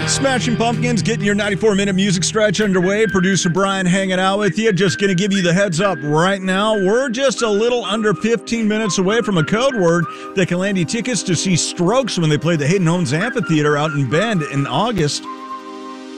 Smashing Pumpkins getting your 94-minute music stretch underway. Producer Brian hanging out with you. Just going to give you the heads up right now. We're just a little under 15 minutes away from a code word that can land you tickets to see Strokes when they play the Hayden Homes Amphitheater out in Bend in August.